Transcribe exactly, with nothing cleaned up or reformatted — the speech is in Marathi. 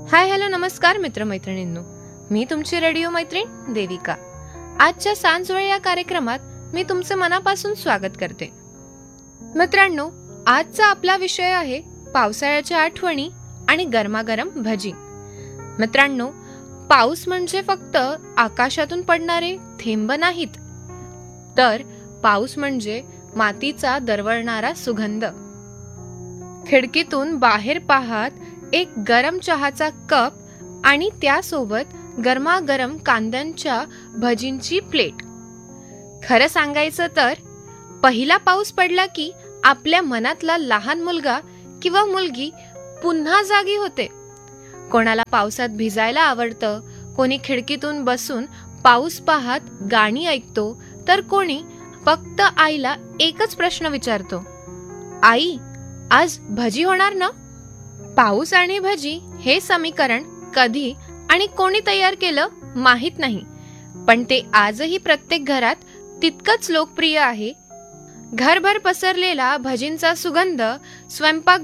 हाय हॅलो नमस्कार मित्रमैत्रिणींनो, मी तुमची रेडिओ मैत्रीण देविका. आजच्या सांजवेळ या कार्यक्रमात मी तुमचे मनापासून स्वागत करते. मित्रांनो, आजचा आपला विषय आहे पावसाळ्याच्या आठवणी आणि गरमागरम भजी. मित्रांनो, पाऊस म्हणजे फक्त आकाशातून पडणारे थेंब नाहीत, तर पाऊस म्हणजे मातीचा दरवळणारा सुगंध. खिडकीतून बाहेर पाहत एक गरम चहाचा कप आणि त्यासोबत गरमागरम कांद्यांच्या भजींची प्लेट. खरं सांगायचं तर पहिला पाऊस पडला की आपल्या मनातला लहान मुलगा किंवा मुलगी पुन्हा जागी होते. कोणाला पावसात भिजायला आवडतं, कोणी खिडकीतून बसून पाऊस पाहत गाणी ऐकतो, तर कोणी फक्त आईला एकच प्रश्न विचारतो, आई आज भजी होणार ना? पाऊस आणि भजी हे समीकरण कधी आणि कोणी तयार केलं माहित नाही, पण ते आजही प्रत्येक घरात तितकंच लोकप्रिय आहे. घरभर पसरलेला भजींचा सुगंध स्वयंपाक